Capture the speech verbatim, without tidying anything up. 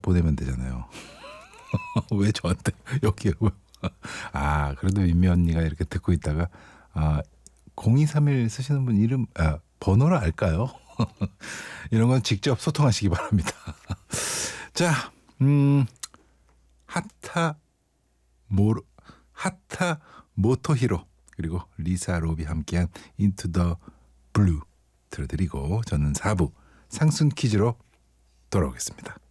보내면 되잖아요. 왜 저한테 여기에 아 그래도 민미 언니가 이렇게 듣고 있다가 아 공이삼일 쓰시는 분 이름 아 번호를 알까요? 이런 건 직접 소통하시기 바랍니다. 자, 음 하타 모로 하타 모토히로 그리고 리사 로비 함께한 인투 더 블루 들어드리고 저는 사 부 상순 퀴즈로 돌아오겠습니다.